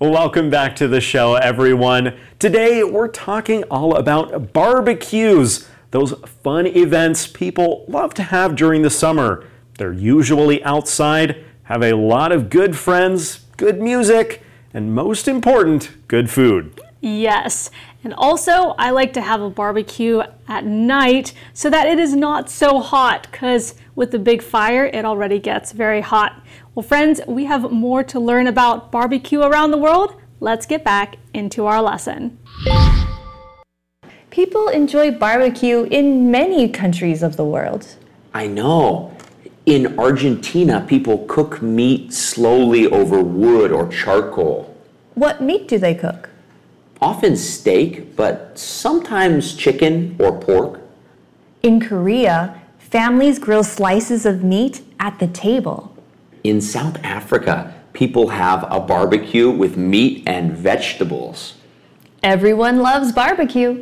Welcome back to the show, everyone. Today, we're talking all about barbecues, those fun events people love to have during the summer. They're usually outside, have a lot of good friends, good music, and most important, good food. Yes, and also I like to have a barbecue at night so that it is not so hot, because with the big fire, it already gets very hot. Well, friends, we have more to learn about barbecue around the world. Let's get back into our lesson. People enjoy barbecue in many countries of the world. I know. In Argentina, people cook meat slowly over wood or charcoal. What meat do they cook? Often steak, but sometimes chicken or pork. In Korea, families grill slices of meat at the table. In South Africa, people have a barbecue with meat and vegetables. Everyone loves barbecue.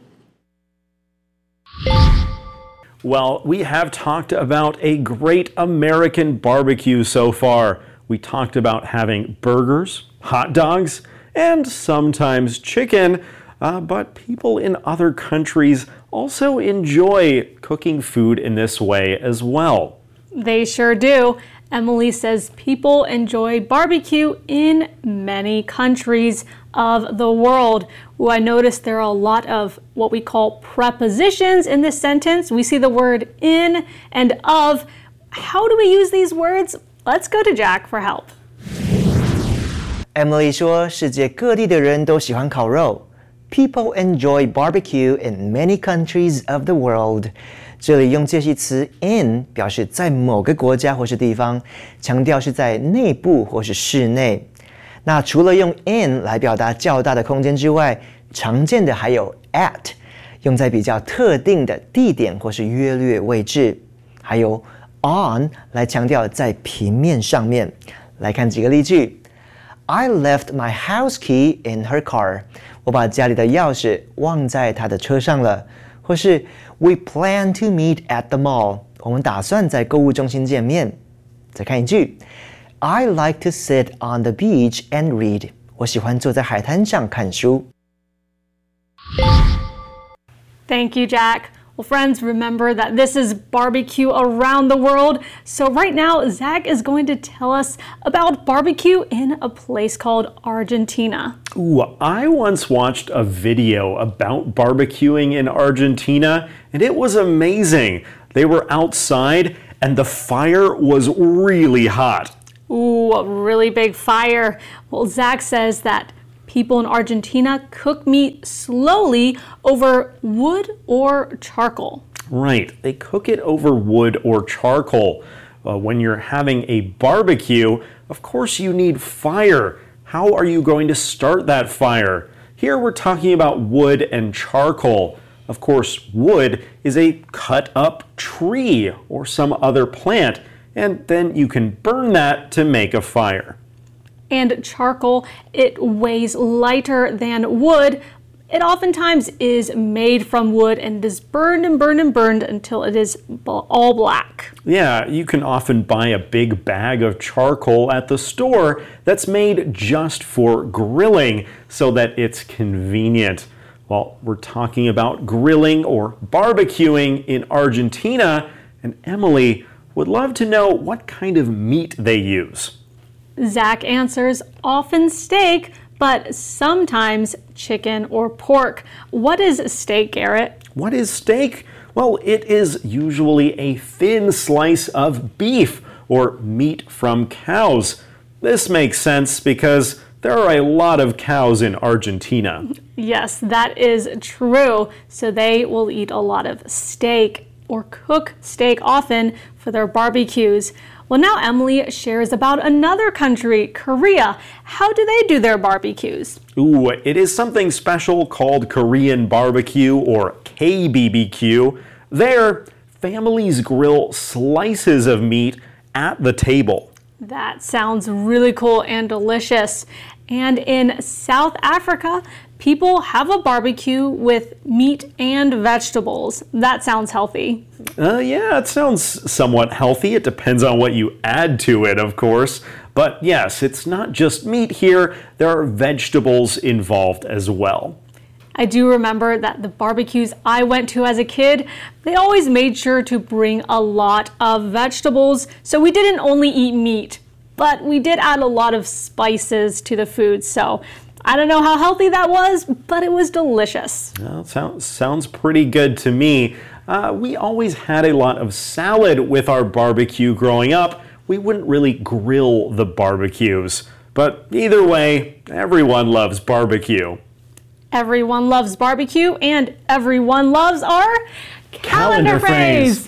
Well, we have talked about a great American barbecue so far. We talked about having burgers, hot dogs, and sometimes chicken, but people in other countries also enjoy cooking food in this way as well. They sure do. Emily says people enjoy barbecue in many countries of the world. Ooh, I noticed there are a lot of what we call prepositions in this sentence. We see the word in and of. How do we use these words? Let's go to Jack for help. Emily 说，世界各地的人都喜欢烤肉。People enjoy barbecue in many countries of the world. 这里用介系词 in 表示在某个国家或是地方，强调是在内部或是室内。那除了用 in 来表达较大的空间之外，常见的还有 at， 用在比较特定的地点或是约略位置，还有 on 来强调在平面上面。来看几个例句。I left my house key in her car. 我把家里的钥匙忘在她的车上了。或是 We plan to meet at the mall. 我们打算在购物中心见面。再看一句 I like to sit on the beach and read. 我喜欢坐在海滩上看书。 Thank you, Jack. Well, friends, remember that this is barbecue around the world. So right now, Zach is going to tell us about barbecue in a place called Argentina. Ooh, I once watched a video about barbecuing in Argentina, and it was amazing. They were outside, and the fire was really hot. Ooh, a really big fire. Well, Zach says that people in Argentina cook meat slowly over wood or charcoal. Right, they cook it over wood or charcoal. When you're having a barbecue, of course you need fire. How are you going to start that fire? Here we're talking about wood and charcoal. Of course, wood is a cut up tree or some other plant, and then you can burn that to make a fire. And charcoal, it weighs lighter than wood. It oftentimes is made from wood and is burned and burned and burned until it is all black. Yeah, you can often buy a big bag of charcoal at the store that's made just for grilling so that it's convenient. Well, we're talking about grilling or barbecuing in Argentina, and Emily would love to know what kind of meat they use. Zach answers often steak, but sometimes chicken or pork. What is steak, Garrett? What is steak? Well, it is usually a thin slice of beef or meat from cows. This makes sense because there are a lot of cows in Argentina. Yes, that is true. So they will eat a lot of steak or cook steak often for their barbecues. Well, now Emily shares about another country, Korea. How do they do their barbecues? Ooh, it is something special called Korean barbecue or KBBQ. There, families grill slices of meat at the table. That sounds really cool and delicious. And in South Africa, people have a barbecue with meat and vegetables. That sounds healthy. Yeah, it sounds somewhat healthy. It depends on what you add to it, of course. But yes, it's not just meat here, there are vegetables involved as well. I do remember that the barbecues I went to as a kid, they always made sure to bring a lot of vegetables, so we didn't only eat meat, but we did add a lot of spices to the food, so I don't know how healthy that was, but it was delicious. Well, sounds pretty good to me. We always had a lot of salad with our barbecue growing up. We wouldn't really grill the barbecues, but either way, everyone loves barbecue. Everyone loves barbecue, and everyone loves our calendar phrase.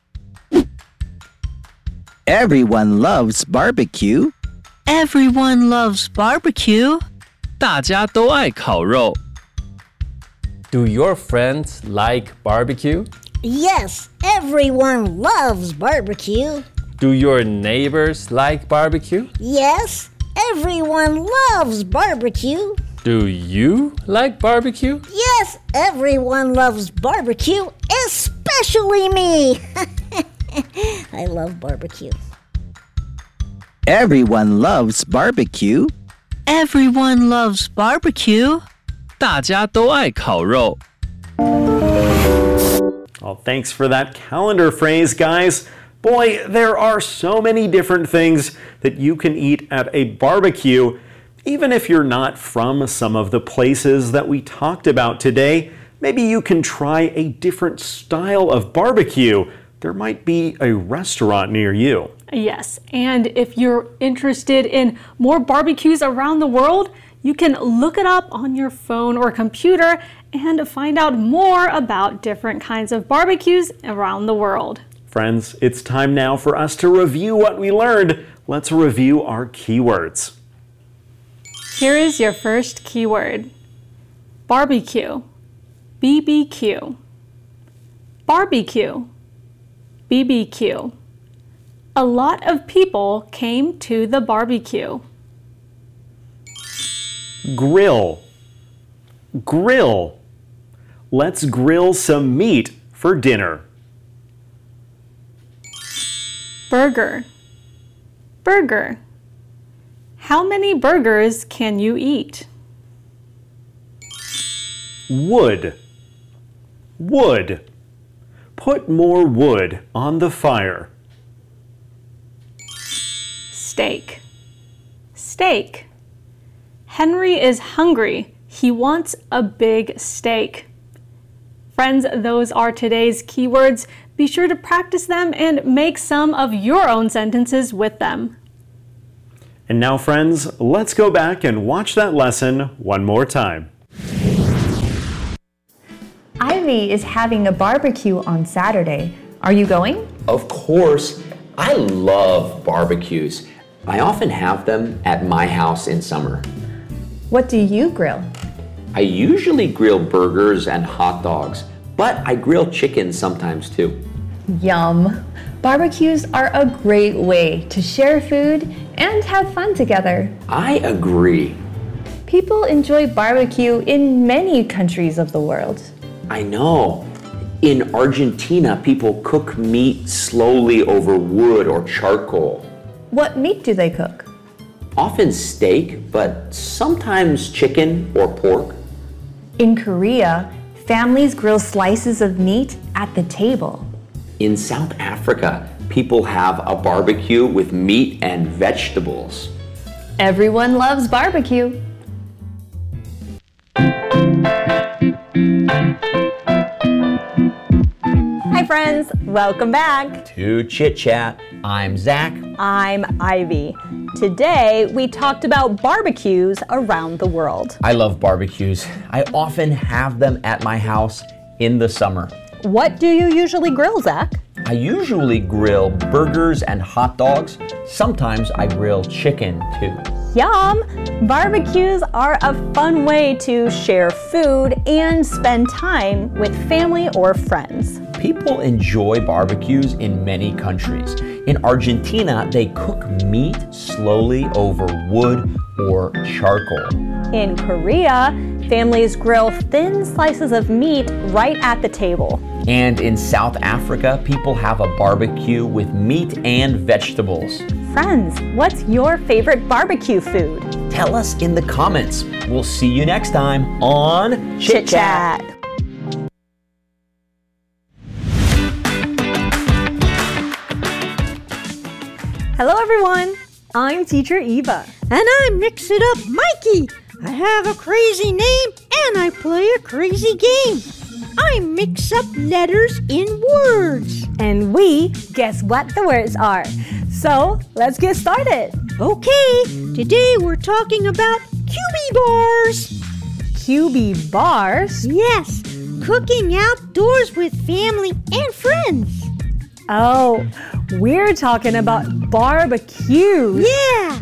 Everyone loves barbecue. Everyone loves barbecue. 大家都爱烤肉。Do your friends like barbecue? Yes, everyone loves barbecue. Do your neighbors like barbecue? Yes, everyone loves barbecue. Do you like barbecue? Yes, everyone loves barbecue, especially me. I love barbecue. Everyone loves barbecue. Everyone loves barbecue. 大家都爱烤肉。 Well, thanks for that calendar phrase, guys. Boy, there are so many different things that you can eat at a barbecue. Even if you're not from some of the places that we talked about today, maybe you can try a different style of barbecue. There might be a restaurant near you. Yes, and if you're interested in more barbecues around the world, you can look it up on your phone or computer and find out more about different kinds of barbecues around the world. Friends, it's time now for us to review what we learned. Let's review our keywords. Here is your first keyword. Barbecue. BBQ. Barbecue. BBQ. A lot of people came to the barbecue. Grill. Grill. Let's grill some meat for dinner. Burger. Burger. How many burgers can you eat? Wood. Wood. Put more wood on the fire. Steak. Steak. Henry is hungry. He wants a big steak. Friends, those are today's keywords. Be sure to practice them and make some of your own sentences with them. And now, friends, let's go back and watch that lesson one more time. Ivy is having a barbecue on Saturday. Are you going? Of course, I love barbecues. I often have them at my house in summer. What do you grill? I usually grill burgers and hot dogs, but I grill chicken sometimes too. Yum! Barbecues are a great way to share food and have fun together. I agree. People enjoy barbecue in many countries of the world. I know. In Argentina, people cook meat slowly over wood or charcoal. What meat do they cook? Often steak, but sometimes chicken or pork. In Korea, families grill slices of meat at the table. In South Africa, people have a barbecue with meat and vegetables. Everyone loves barbecue. Hi friends, welcome back To Chit Chat, I'm Zach. I'm Ivy. Today we talked about barbecues around the world. I love barbecues. I often have them at my house in the summer. What do you usually grill, Zach? I usually grill burgers and hot dogs. Sometimes I grill chicken too. Yum! Barbecues are a fun way to share food and spend time with family or friends. People enjoy barbecues in many countries. In Argentina, they cook meat slowly over wood or charcoal. In Korea, families grill thin slices of meat right at the table. And in South Africa, people have a barbecue with meat and vegetables. friends, what's your favorite barbecue food? Tell us in the comments. We'll see you next time on Chit Chat. Hello everyone, I'm Teacher Eva. And I'm Mix It Up Mikey. I have a crazy name and I play a crazy game. I mix up letters in words. And we guess what the words are. So let's get started. Okay, today we're talking about QB bars. QB bars? Yes, cooking outdoors with family and friends. Oh, we're talking about barbecues. Yeah.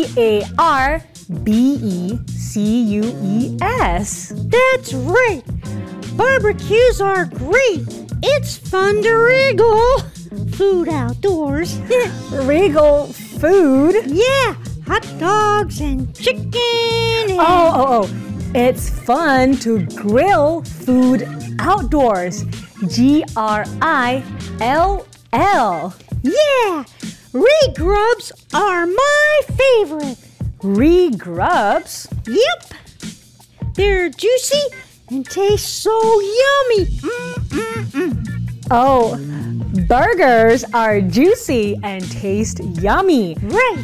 BARBECUES. That's right. Barbecues are great. It's fun to wriggle. Food outdoors. Wriggle food? Yeah, hot dogs and chicken. And... Oh. It's fun to grill food outdoors. GRILL. Yeah, re-grubs are my favorite. Re-grubs? Yep. They're juicy and taste so yummy. Oh, burgers are juicy and taste yummy. Right.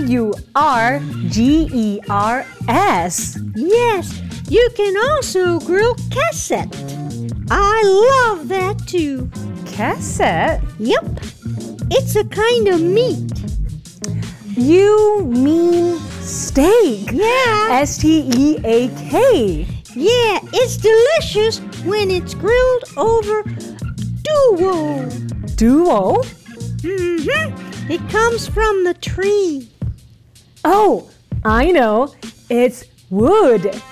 BURGERS. Yes, you can also grill cassette. I love that too. Cassette? Yep. It's a kind of meat. You mean steak? Yeah. STEAK. Yeah, it's delicious when it's grilled over duo. Duo? It comes from the tree. Oh, I know. It's wood.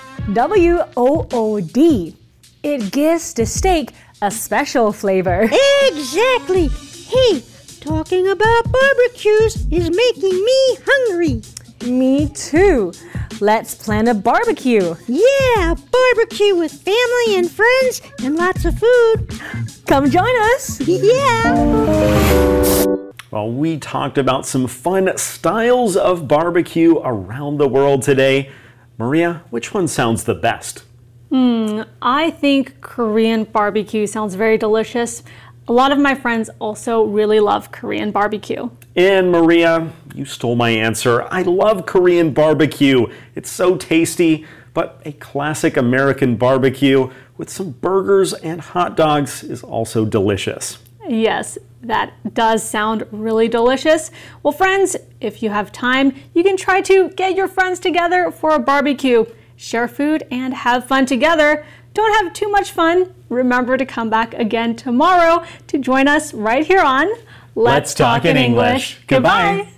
WOOD. It gives the steak a special flavor. Exactly. Hey, talking about barbecues is making me hungry. Me too. Let's plan a barbecue. Yeah, barbecue with family and friends and lots of food. Come join us. Yeah. Well, we talked about some fun styles of barbecue around the world today. Maria, which one sounds the best? I think Korean barbecue sounds very delicious. A lot of my friends also really love Korean barbecue. And Maria, you stole my answer. I love Korean barbecue. It's so tasty, but a classic American barbecue with some burgers and hot dogs is also delicious. Yes, that does sound really delicious. Well, friends, if you have time, you can try to get your friends together for a barbecue. Share food and have fun together. Don't have too much fun. Remember to come back again tomorrow to join us right here on Let's Talk in English. Goodbye.